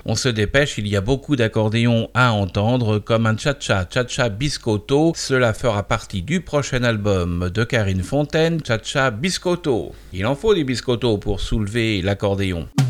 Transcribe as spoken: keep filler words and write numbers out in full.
On se dépêche, il y a beaucoup d'accordéons à entendre, comme un cha-cha, cha-cha biscotto. Cela fera partie du prochain album de Karine Fontaine, cha-cha biscotto. Il en faut des biscottos pour soulever l'accordéon.